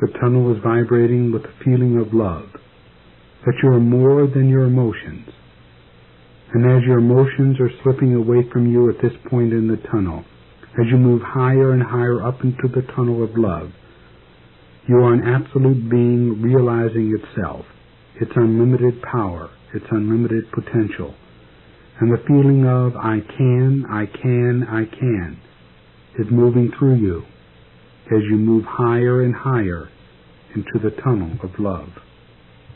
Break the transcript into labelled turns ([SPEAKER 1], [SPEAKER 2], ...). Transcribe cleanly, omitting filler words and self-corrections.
[SPEAKER 1] The tunnel is vibrating with the feeling of love, that you are more than your emotions. And as your emotions are slipping away from you at this point in the tunnel, as you move higher and higher up into the tunnel of love, you are an absolute being realizing itself, its unlimited power, its unlimited potential. And the feeling of I can is moving through you as you move higher and higher into the tunnel of love.